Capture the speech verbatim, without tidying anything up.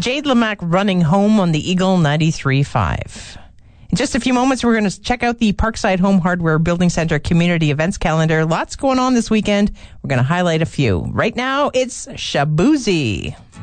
Jade Lamac Running Home on the Eagle ninety-three point five. In just a few moments, we're going to check out the Parkside Home Hardware Building Center community events calendar. Lots going on this weekend. We're going to highlight a few. Right now, it's Shaboozey.